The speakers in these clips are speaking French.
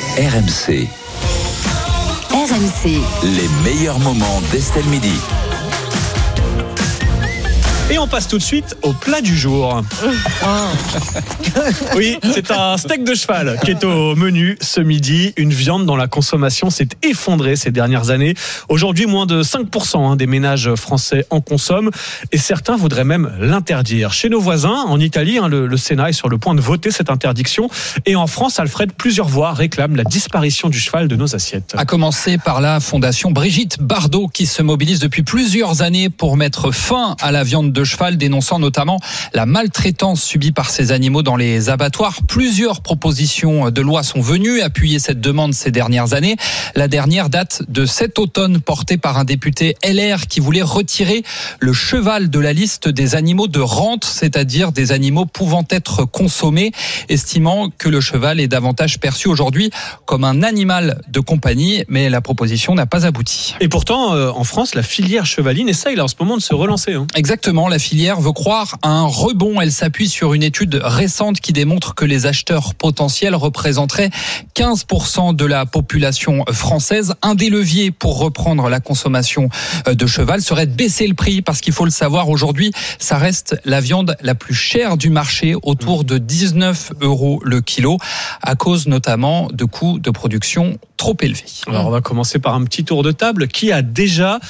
RMC. RMC. Les meilleurs moments d'Estelle Midi. Et on passe tout de suite au plat du jour. Oui, c'est un steak de cheval qui est au menu ce midi. Une viande dont la consommation s'est effondrée ces dernières années. Aujourd'hui, moins de 5% des ménages français en consomment. Et certains voudraient même l'interdire. Chez nos voisins, en Italie, le Sénat est sur le point de voter cette interdiction. Et en France, Alfred, plusieurs voix réclament la disparition du cheval de nos assiettes. À commencer par la fondation Brigitte Bardot qui se mobilise depuis plusieurs années pour mettre fin à la viande de cheval, dénonçant notamment la maltraitance subie par ces animaux dans les abattoirs. Plusieurs propositions de loi sont venues appuyer cette demande ces dernières années. La dernière date de cet automne, portée par un député LR qui voulait retirer le cheval de la liste des animaux de rente, c'est-à-dire des animaux pouvant être consommés, estimant que le cheval est davantage perçu aujourd'hui comme un animal de compagnie, mais la proposition n'a pas abouti. Et pourtant, en France, la filière chevaline essaye là en ce moment de se relancer. Exactement, la filière veut croire à un rebond. Elle s'appuie sur une étude récente qui démontre que les acheteurs potentiels représenteraient 15% de la population française. Un des leviers pour reprendre la consommation de cheval serait de baisser le prix, parce qu'il faut le savoir, aujourd'hui, ça reste la viande la plus chère du marché, autour de 19 € le kilo, à cause notamment de coûts de production trop élevés. Alors on va commencer par un petit tour de table. Qui a déjà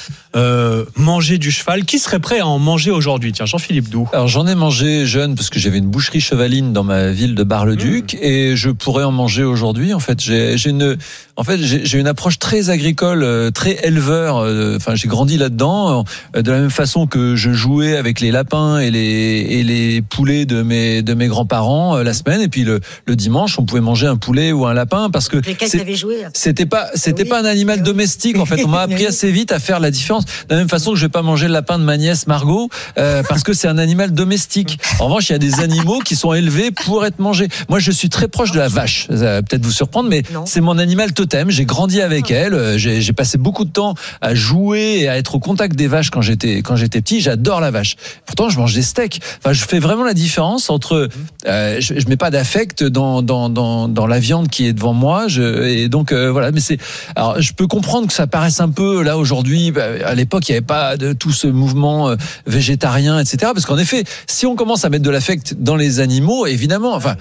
mangé du cheval ? Qui serait prêt à en manger aujourd'hui ? Tiens, Jean-Philippe Doux. Alors j'en ai mangé jeune parce que j'avais une boucherie chevaline dans ma ville de Bar-le-Duc et je pourrais en manger aujourd'hui. En fait, j'ai une approche très agricole, très éleveur. Enfin, j'ai grandi là-dedans. De la même façon que je jouais avec les lapins et les poulets de mes grands-parents la semaine, et puis le dimanche, on pouvait manger un poulet ou un lapin parce que c'était pas un animal domestique. En fait, on m'a appris assez vite à faire la différence. De la même façon que je vais pas manger le lapin de ma nièce Margot parce que c'est un animal domestique. En revanche, il y a des animaux qui sont élevés pour être mangés. Moi, je suis très proche de la vache. Ça va peut-être vous surprendre, mais c'est mon animal totem. J'ai grandi avec elle. J'ai passé beaucoup de temps à jouer et à être au contact des vaches quand j'étais petit. J'adore la vache. Pourtant, je mange des steaks. Enfin, je fais vraiment la différence entre. Je mets pas d'affect dans la viande qui est devant moi. Et donc voilà. Mais alors, je peux comprendre que ça paraisse un peu là aujourd'hui. À l'époque, il y avait pas de tout ce mouvement végétarien, etc. Parce qu'en effet, si on commence à mettre de l'affect dans les animaux, évidemment, enfin,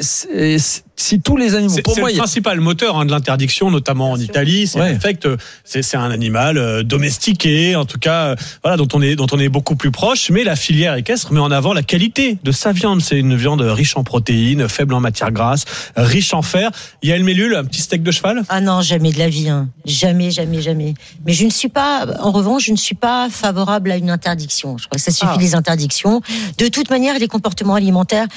si tous les animaux, c'est le principal moteur de l'interdiction, notamment en Italie, c'est l'affect. C'est un animal domestiqué, en tout cas, voilà, dont on est beaucoup plus proche. Mais la filière équestre met en avant la qualité de sa viande. C'est une viande riche en protéines, faible en matières grasses, riche en fer. Yael Mellul, un petit steak de cheval ? Ah non, jamais de la vie, jamais. Mais en revanche, je ne suis pas favorable à une interdiction. Je crois que ça suffit les interdictions. De toute manière, les comportements alimentaires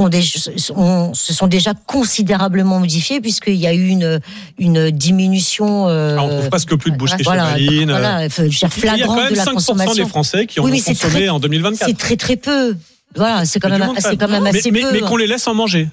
se sont déjà considérablement modifiés, puisqu'il y a eu une diminution. On trouve presque plus de boucheries chevalines. Flagrante. Il y a quand même 5% des Français qui en ont consommé en 2024. C'est très très peu. Voilà, c'est quand même assez peu. Mais qu'on les laisse en manger.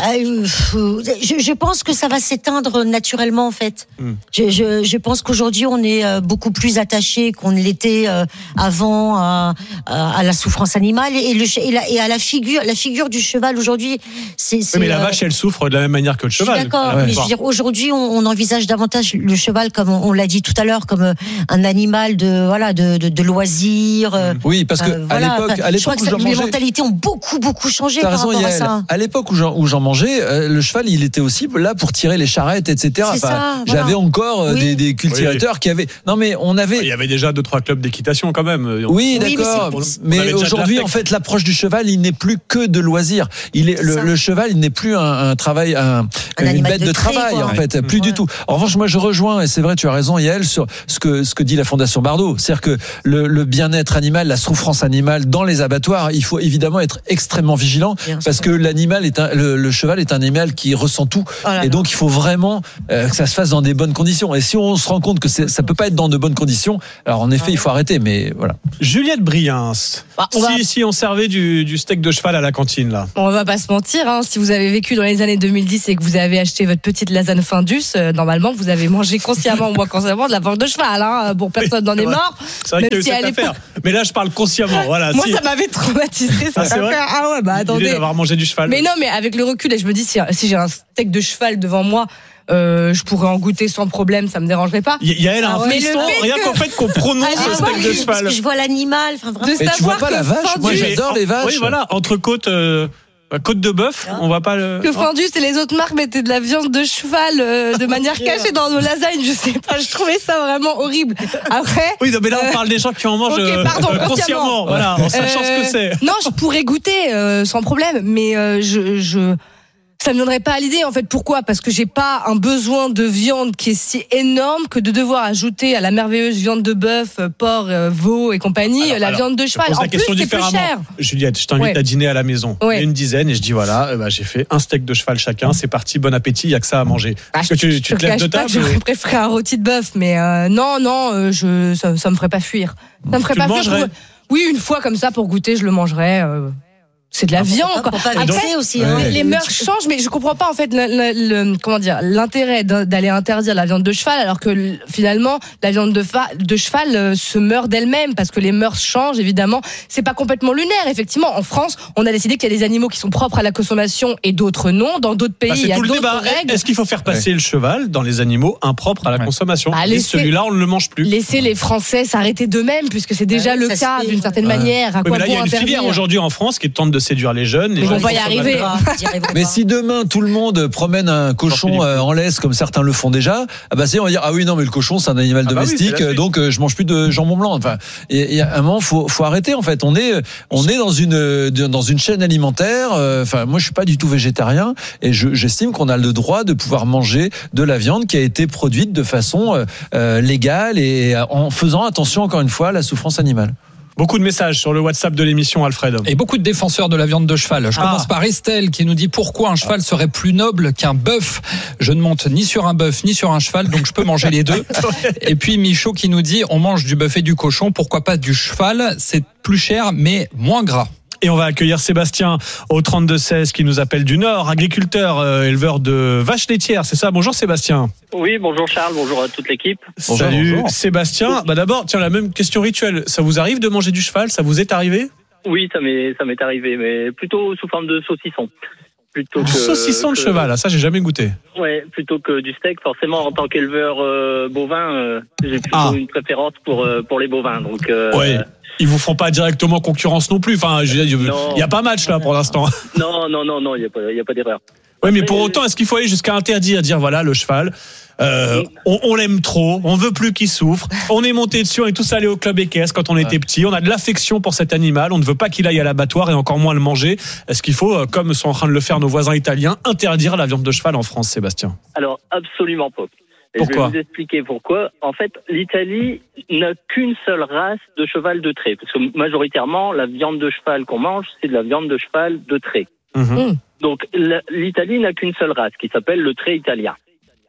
Je pense que ça va s'éteindre naturellement, en fait. Je pense qu'aujourd'hui, on est beaucoup plus attaché qu'on ne l'était avant à la souffrance animale et à la figure du cheval aujourd'hui. Mais la vache, elle souffre de la même manière que le cheval. Je suis d'accord, mais je veux dire, aujourd'hui, on envisage davantage le cheval, comme on l'a dit tout à l'heure, comme un animal de loisir. Oui, parce que à l'époque où j'en mangeais, ont beaucoup changé par rapport à ça. À l'époque où j'en mangeais, le cheval, il était aussi là pour tirer les charrettes, etc. J'avais encore des cultivateurs qui avaient. Non, mais on avait. Il y avait déjà 2-3 clubs d'équitation quand même. Oui, d'accord. Mais aujourd'hui, en fait, l'approche du cheval, il n'est plus que de loisir. Le cheval, il n'est plus un travail, une bête de travail, en fait, plus du tout. En revanche, moi, je rejoins, et c'est vrai, tu as raison, Yael, sur ce que dit la Fondation Bardot. C'est-à-dire que le bien-être animal, la souffrance animale dans les abattoirs, il faut évidemment être extrêmement vigilant, parce que le cheval est un animal qui ressent tout, et donc il faut vraiment que ça se fasse dans des bonnes conditions. Et si on se rend compte que ça peut pas être dans de bonnes conditions, alors en effet il faut arrêter. Mais voilà. Juliette Briens, si on servait du steak de cheval à la cantine là. On va pas se mentir, si vous avez vécu dans les années 2010 et que vous avez acheté votre petite lasagne Findus, normalement vous avez mangé consciemment ou inconsciemment de la viande de cheval. Bon, personne n'en est mort. C'est vrai qu'il y a eu cette affaire. Mais là je parle consciemment. Voilà. Moi ça m'avait traumatisé. C'est vrai. Attendez. D'avoir mangé du cheval. Mais non, mais avec le recul, je me dis, si j'ai un steak de cheval devant moi, je pourrais en goûter sans problème, ça me dérangerait pas. Yael a un Mais le frisson, fait rien qu'au fait qu'on prononce Allez, ce steak de Parce cheval. que je vois l'animal, enfin vraiment. De Mais tu vois savoir pas que la vache? Moi, fendu- j'adore les vaches. Oui, voilà, entrecôte, côte de bœuf, on va pas le. Que Findus et les autres marques mettaient de la viande de cheval de manière cachée dans nos lasagnes, je sais pas, je trouvais ça vraiment horrible. Après. Oui, non, mais là on parle des gens qui en mangent Ok, pardon, consciemment, consciemment. voilà, en sachant ce que c'est. Non, je pourrais goûter sans problème, mais ça me donnerait pas à l'idée en fait. Pourquoi ? Parce que j'ai pas un besoin de viande qui est si énorme que de devoir ajouter à la merveilleuse viande de bœuf, porc, veau et compagnie la viande de Je cheval. pose En la plus, question c'est plus différemment. cher. Juliette, je t'invite Ouais. à dîner à la maison. Ouais. Il y a une dizaine et je dis voilà, j'ai fait un steak de cheval chacun, c'est parti, bon appétit, il y a que ça à manger. Est-ce que tu te lèves de table J'aurais préféré un rôti de bœuf, mais non, ça me ferait pas fuir. Ça me ferait Tu pas le fuir. mangerais ? Oui, une fois comme ça pour goûter, je le mangerais. C'est de la viande, quoi. Pour pas Après, vexer aussi. hein. Ouais. les mœurs changent, mais je comprends pas en fait comment dire, l'intérêt d'aller interdire la viande de cheval, alors que finalement la viande de cheval se meurt d'elle-même parce que les mœurs changent. Évidemment, c'est pas complètement lunaire. Effectivement, en France, on a décidé qu'il y a des animaux qui sont propres à la consommation et d'autres non. Dans d'autres pays, il c'est y a tout le d'autres débat. règles. Est-ce qu'il faut faire passer le cheval dans les animaux impropres à la Ouais. consommation Bah, et laissez- celui-là, on ne le mange plus. Laisser les Français s'arrêter d'eux-mêmes, puisque c'est déjà oui, le ça se cas fait. d'une certaine Ouais. manière. À Oui, quoi mais là, il y a bon une filière interdire ? aujourd'hui en France qui tente de séduire les jeunes. Les Ils vont jeunes pas y arriver. Mais si demain tout le monde promène un cochon en laisse comme certains le font déjà, on va dire ah oui non mais le cochon c'est un animal Ah bah oui, domestique c'est la suite. donc je mange plus de jambon blanc. Enfin, il y a un moment faut arrêter en fait. On est dans une chaîne alimentaire. Enfin moi je suis pas du tout végétarien et j'estime qu'on a le droit de pouvoir manger de la viande qui a été produite de façon légale et en faisant attention encore une fois à la souffrance animale. Beaucoup de messages sur le WhatsApp de l'émission, Alfred. Et beaucoup de défenseurs de la viande de cheval. Je commence par Estelle qui nous dit pourquoi un cheval serait plus noble qu'un bœuf. Je ne monte ni sur un bœuf ni sur un cheval, donc je peux manger les deux. Et puis Michaud qui nous dit on mange du bœuf et du cochon, pourquoi pas du cheval ? C'est plus cher mais moins gras. Et on va accueillir Sébastien au 32-16 qui nous appelle du Nord, agriculteur, éleveur de vaches laitières. C'est ça ? Bonjour Sébastien. Oui, bonjour Charles, bonjour à toute l'équipe. Salut bonjour. Sébastien. D'abord, tiens, la même question rituelle. Ça vous arrive de manger du cheval ? Ça vous est arrivé ? Oui, ça m'est arrivé, mais plutôt sous forme de saucisson. Plutôt Du que, saucisson de que- cheval, ça j'ai jamais goûté. Ouais, plutôt que du steak. Forcément, en tant qu'éleveur bovin, j'ai plutôt une préférence pour les bovins. Donc, Ouais. Ils vous feront pas directement concurrence non plus. Enfin, il Non. y a pas match là pour l'instant. non, il y a pas d'erreur. Oui, mais pour autant, est-ce qu'il faut aller jusqu'à interdire, dire voilà le cheval, on l'aime trop, on veut plus qu'il souffre, on est monté dessus, on est tous allés au club équestre quand on était petits, on a de l'affection pour cet animal, on ne veut pas qu'il aille à l'abattoir et encore moins le manger. Est-ce qu'il faut, comme sont en train de le faire nos voisins italiens, interdire la viande de cheval en France, Sébastien ? Alors, absolument pas. Et Pourquoi ? je vais vous expliquer pourquoi. En fait, l'Italie n'a qu'une seule race de cheval de trait. Parce que majoritairement, la viande de cheval qu'on mange, c'est de la viande de cheval de trait. Donc, l'Italie n'a qu'une seule race qui s'appelle le trait italien.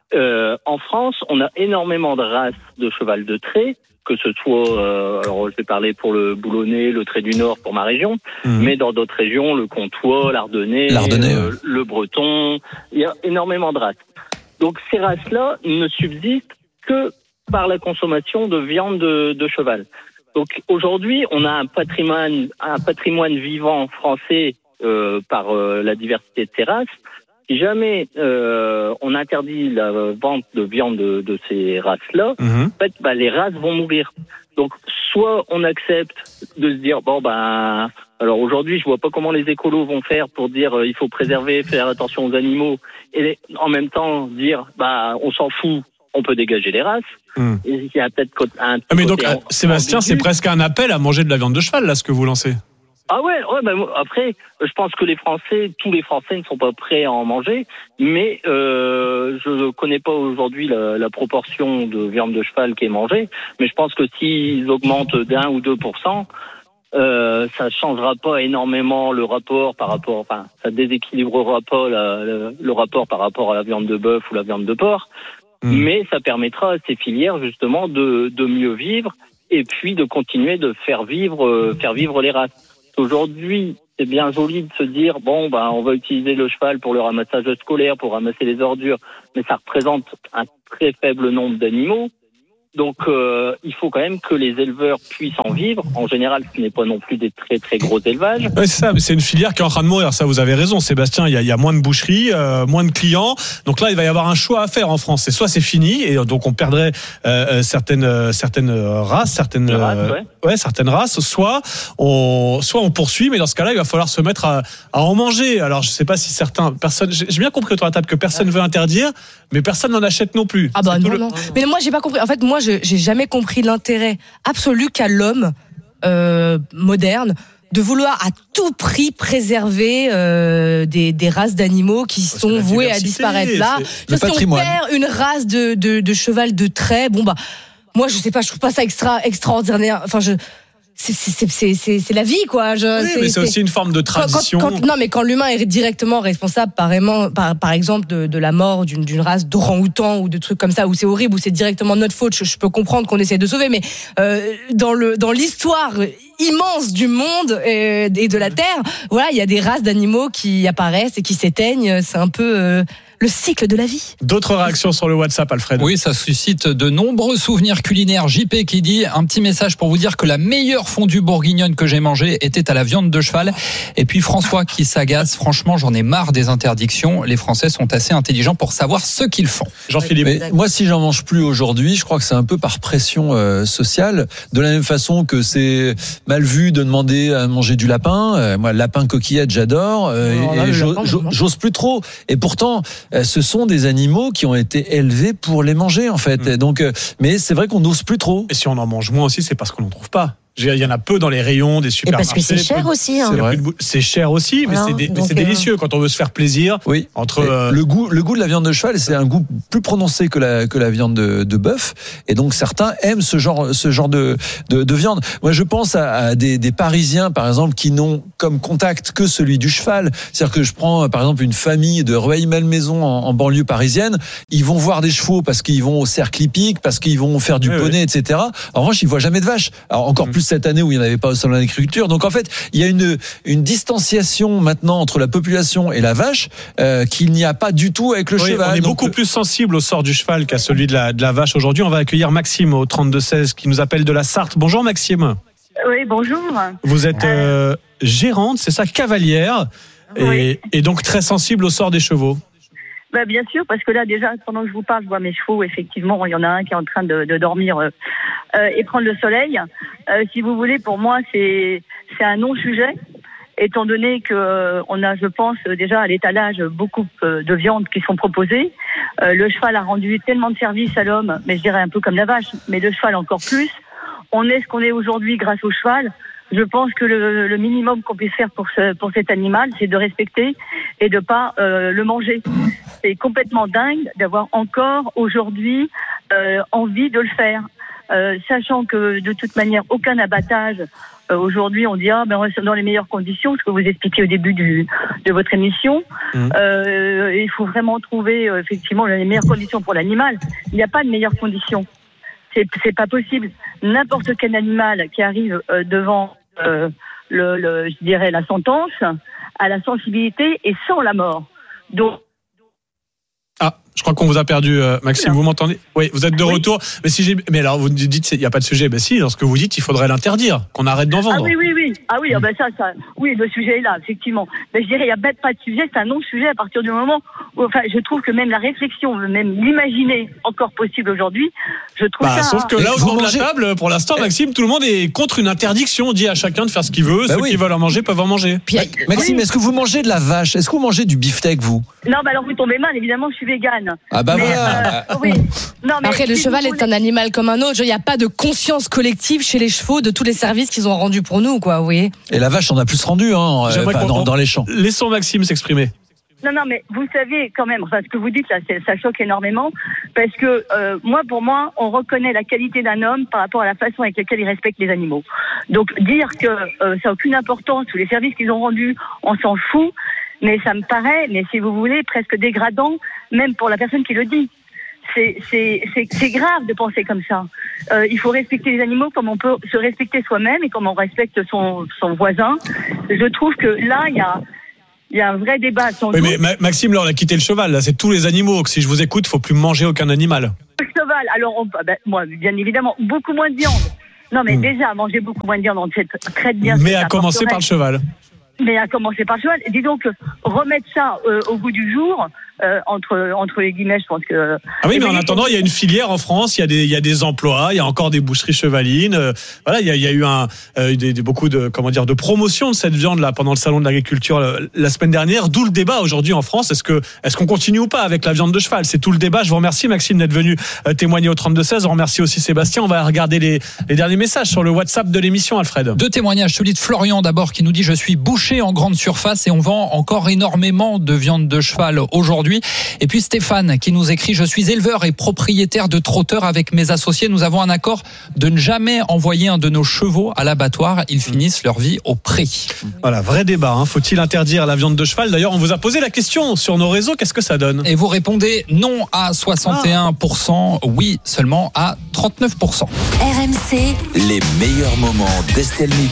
En France, on a énormément de races de cheval de trait, que ce soit, alors je vais parler pour le Boulonnais, le trait du Nord pour ma région, mais dans d'autres régions, le Comtois, l'Ardennais, le Breton, il y a énormément de races. Donc ces races-là ne subsistent que par la consommation de viande de cheval. Donc aujourd'hui, on a un patrimoine vivant français par la diversité de ces races. Si jamais on interdit la vente de viande de ces races-là, en fait, les races vont mourir. Donc, soit on accepte de se dire alors aujourd'hui, je vois pas comment les écolos vont faire pour dire il faut préserver, faire attention aux animaux, et en même temps dire on s'en fout, on peut dégager les races. Et il y a peut-être un. Mais donc, Sébastien, c'est presque un appel à manger de la viande de cheval là, ce que vous lancez. Ah ouais, après, je pense que tous les Français ne sont pas prêts à en manger, mais je ne connais pas aujourd'hui la proportion de viande de cheval qui est mangée, mais je pense que s'ils augmentent d'1 ou 2%, ça changera pas énormément le rapport ça déséquilibrera pas le rapport par rapport à la viande de bœuf ou la viande de porc, mais ça permettra à ces filières justement de mieux vivre et puis de continuer de faire vivre les races. Aujourd'hui, c'est bien joli de se dire on va utiliser le cheval pour le ramassage scolaire, pour ramasser les ordures, mais ça représente un très faible nombre d'animaux. Donc, il faut quand même que les éleveurs puissent en vivre. En général, ce n'est pas non plus des très très gros élevages. Ouais, c'est ça, mais c'est une filière qui est en train de mourir. Ça, vous avez raison, Sébastien. Il y a moins de boucheries, moins de clients. Donc là, il va y avoir un choix à faire en France. Et soit c'est fini, et donc on perdrait certaines races, certaines races. Soit on poursuit, mais dans ce cas-là, il va falloir se mettre à en manger. Alors, je sais pas si personne. J'ai bien compris autour de la table que personne ne veut interdire, mais personne n'en achète non plus. Ah bah non. Mais moi, j'ai pas compris. En fait, moi, j'ai jamais compris l'intérêt absolu qu'a l'homme moderne de vouloir à tout prix préserver des races d'animaux qui sont vouées à disparaître. Là, si on perd une race de cheval de trait, bon bah, moi je sais pas, je trouve pas ça extraordinaire. Enfin, c'est la vie, quoi. Mais c'est aussi une forme de tradition. Quand l'humain est directement responsable, par exemple, de la mort d'une race d'orang-outan ou de trucs comme ça, où c'est horrible, où c'est directement notre faute, je peux comprendre qu'on essaie de sauver, mais dans l'histoire immense du monde et de la Terre, voilà, il y a des races d'animaux qui apparaissent et qui s'éteignent. C'est un peu le cycle de la vie. D'autres réactions sur le WhatsApp, Alfred? Oui, ça suscite de nombreux souvenirs culinaires. JP qui dit un petit message pour vous dire que la meilleure fondue bourguignonne que j'ai mangée était à la viande de cheval. Et puis François qui s'agace. Franchement, j'en ai marre des interdictions. Les Français sont assez intelligents pour savoir ce qu'ils font. Jean-Philippe. Moi, si j'en mange plus aujourd'hui, je crois que c'est un peu par pression sociale. De la même façon que c'est mal vu de demander à manger du lapin. Moi, le lapin coquillette, j'adore. J'ose plus trop. Et pourtant, ce sont des animaux qui ont été élevés pour les manger, en fait. Donc, mais c'est vrai qu'on n'ose plus trop. Et si on en mange moins aussi, c'est parce qu'on n'en trouve pas. Il y en a peu dans les rayons des supermarchés. Et parce que c'est cher aussi. Hein. C'est cher aussi, mais c'est délicieux quand on veut se faire plaisir. Oui. Le goût de la viande de cheval, c'est un goût plus prononcé que la viande de bœuf. Et donc certains aiment ce genre de viande. Moi, je pense à des Parisiens, par exemple, qui n'ont comme contact que celui du cheval. C'est-à-dire que je prends, par exemple, une famille de Rueil-Malmaison en banlieue parisienne. Ils vont voir des chevaux parce qu'ils vont au cercle hippique, parce qu'ils vont faire du poney, etc. En revanche, ils voient jamais de vaches. Alors encore plus cette année où il n'y en avait pas au salon de l'agriculture. Donc en fait, il y a une distanciation maintenant entre la population et la vache qu'il n'y a pas du tout avec le cheval. On est beaucoup plus sensible au sort du cheval qu'à celui de la vache aujourd'hui. On va accueillir Maxime au 32-16 qui nous appelle de la Sarthe. Bonjour Maxime. Oui, bonjour. Vous êtes gérante, c'est ça, cavalière, oui. et donc très sensible au sort des chevaux. Bah, bien sûr, parce que là, déjà, pendant que je vous parle, je vois mes chevaux, effectivement, il y en a un qui est en train de dormir et prendre le soleil. Si vous voulez, pour moi, c'est un non-sujet, étant donné que on a, je pense, déjà à l'étalage, beaucoup de viandes qui sont proposées. Le cheval a rendu tellement de services à l'homme, mais je dirais un peu comme la vache, mais le cheval encore plus. On est ce qu'on est aujourd'hui grâce au cheval. Je pense que le minimum qu'on puisse faire pour cet animal, c'est de respecter et de pas le manger. C'est complètement dingue d'avoir encore aujourd'hui envie de le faire, sachant que de toute manière aucun abattage aujourd'hui on dit on reste dans les meilleures conditions, ce que vous expliquez au début de votre émission. Il faut vraiment trouver effectivement les meilleures conditions pour l'animal. Il n'y a pas de meilleures conditions. C'est pas possible. N'importe quel animal qui arrive devant je dirais la sentence a la sensibilité et sans la mort. Donc je crois qu'on vous a perdu, Maxime. Vous m'entendez? Oui, vous êtes de retour. Mais alors vous dites il n'y a pas de sujet. Ben si, dans ce que vous dites, il faudrait l'interdire, qu'on arrête d'en vendre. Oui, le sujet est là, effectivement. Mais je dirais il n'y a pas de sujet, c'est un non-sujet à partir du moment où, je trouve que même la réflexion, même l'imaginer encore possible aujourd'hui, je trouve ça. Sauf que là, autour de la table, pour l'instant, Maxime, tout le monde est contre une interdiction. On dit à chacun de faire ce qu'il veut. Ceux qui veulent en manger peuvent en manger. Maxime, est-ce que vous mangez de la vache? Est-ce que vous mangez du beefsteak, vous? Non, alors vous tombez mal. Évidemment, je suis végane. Ah bah voilà. Oui. Non, mais après, le cheval est un animal comme un autre. Il n'y a pas de conscience collective chez les chevaux de tous les services qu'ils ont rendus pour nous, quoi. Oui. Et la vache, on a plus rendu, dans les champs. Laissons Maxime s'exprimer. Non, mais vous savez quand même, ce que vous dites là, ça choque énormément, parce que pour moi, on reconnaît la qualité d'un homme par rapport à la façon avec laquelle il respecte les animaux. Donc dire que ça n'a aucune importance, tous les services qu'ils ont rendus, on s'en fout, mais ça me paraît, mais si vous voulez, presque dégradant, même pour la personne qui le dit. C'est grave de penser comme ça. Il faut respecter les animaux comme on peut se respecter soi-même et comme on respecte son voisin. Je trouve que là, il y a un vrai débat. Oui, mais Maxime, là, on a quitté le cheval. Là, c'est tous les animaux. Si je vous écoute, il ne faut plus manger aucun animal. Le cheval, cheval. Alors, moi, bien évidemment, beaucoup moins de viande. Non, mais déjà, manger beaucoup moins de viande, on sait très bien. Mais à commencer par le cheval. Mais à commencer par le cheval. Dis donc, remettre ça au goût du jour, entre les guillemets, je pense que... Ah oui, mais en attendant, il y a une filière en France, il y a des emplois, il y a encore des boucheries chevalines. Voilà, il y a eu beaucoup de promotion de cette viande-là pendant le salon de l'agriculture la semaine dernière, d'où le débat aujourd'hui en France. Est-ce qu'on continue ou pas avec la viande de cheval? C'est tout le débat. Je vous remercie, Maxime, d'être venu témoigner au 32-16. On remercie aussi Sébastien. On va regarder les derniers messages sur le WhatsApp de l'émission, Alfred. 2 témoignages, celui de Florian d'abord qui nous dit: je suis boucher en grande surface et on vend encore énormément de viande de cheval aujourd'hui. Et puis Stéphane qui nous écrit: je suis éleveur et propriétaire de trotteurs avec mes associés. Nous avons un accord de ne jamais envoyer un de nos chevaux à l'abattoir. Ils finissent leur vie au pré. Voilà, vrai débat. Faut-il interdire la viande de cheval? D'ailleurs, on vous a posé la question sur nos réseaux. Qu'est-ce que ça donne? Et vous répondez non à 61%, oui seulement à 39%. RMC, les meilleurs moments d'Estelle Midi.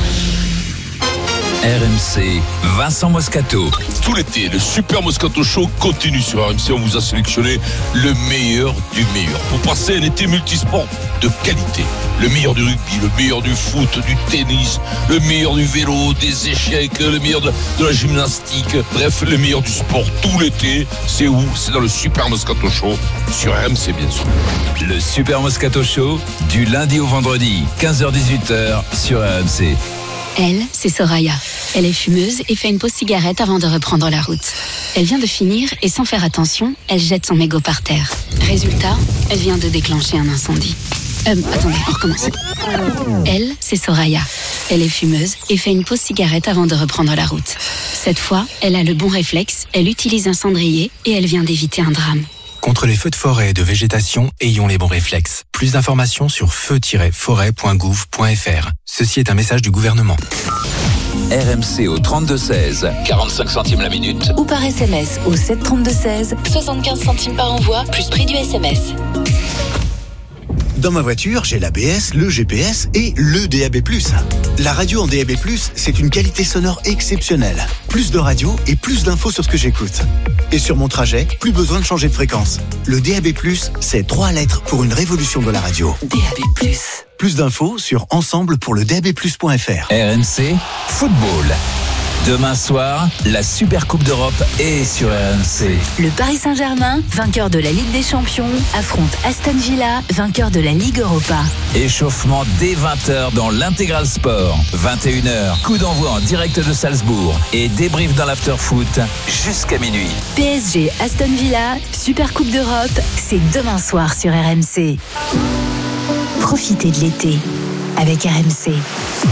RMC, Vincent Moscato. Tout l'été, le Super Moscato Show continue sur RMC. On vous a sélectionné le meilleur du meilleur pour passer un été multisport de qualité. Le meilleur du rugby, le meilleur du foot, du tennis, le meilleur du vélo, des échecs, le meilleur de la gymnastique. Bref, le meilleur du sport tout l'été. C'est où? C'est dans le Super Moscato Show sur RMC, bien sûr. Le Super Moscato Show, du lundi au vendredi, 15h-18h sur RMC. Elle, c'est Soraya. Elle est fumeuse et fait une pause cigarette avant de reprendre la route. Elle vient de finir et sans faire attention, elle jette son mégot par terre. Résultat, elle vient de déclencher un incendie. Attendez, on recommence. Elle, c'est Soraya. Elle est fumeuse et fait une pause cigarette avant de reprendre la route. Cette fois, elle a le bon réflexe, elle utilise un cendrier et elle vient d'éviter un drame. Contre les feux de forêt et de végétation, ayons les bons réflexes. Plus d'informations sur feu-forêt.gouv.fr. Ceci est un message du gouvernement. RMC au 32-16, 45 centimes la minute. Ou par SMS au 732-16, 75 centimes par envoi, plus prix du SMS. Dans ma voiture, j'ai l'ABS, le GPS et le DAB+. La radio en DAB+, c'est une qualité sonore exceptionnelle. Plus de radio et plus d'infos sur ce que j'écoute. Et sur mon trajet, plus besoin de changer de fréquence. Le DAB+, c'est 3 lettres pour une révolution de la radio. DAB+. Plus d'infos sur ensemble pour le DAB+.fr. RMC, football. Demain soir, la Super Coupe d'Europe est sur RMC. Le Paris Saint-Germain, vainqueur de la Ligue des Champions, affronte Aston Villa, vainqueur de la Ligue Europa. Échauffement dès 20h dans l'Intégral Sport. 21h, coup d'envoi en direct de Salzbourg et débrief dans l'after-foot jusqu'à minuit. PSG Aston Villa, Super Coupe d'Europe, c'est demain soir sur RMC. Profitez de l'été avec RMC.